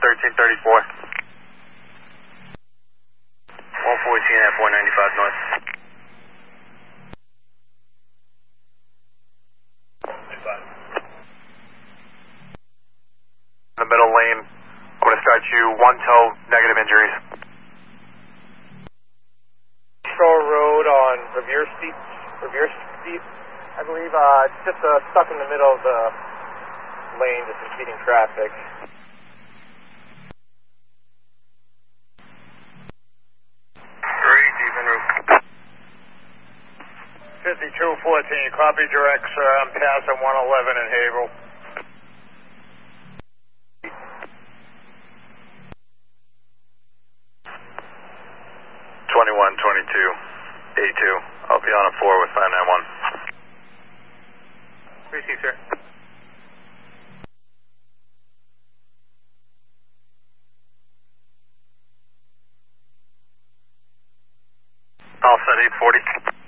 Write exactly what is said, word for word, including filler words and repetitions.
thirteen thirty-four. one fourteen at four ninety-five north. In the middle lane, I'm going to start you one tow, negative injuries. Shore Road on Revere Street, Revere Street, I believe, uh, just uh, stuck in the middle of the lane, just impeding traffic. Three, deep en route. fifty-two fourteen, copy direct, sir. I'm passing one eleven in Haverhill. twenty-one twenty-two, A two. I'll be on a four with five nine one. Receive, sir. All set eight forty.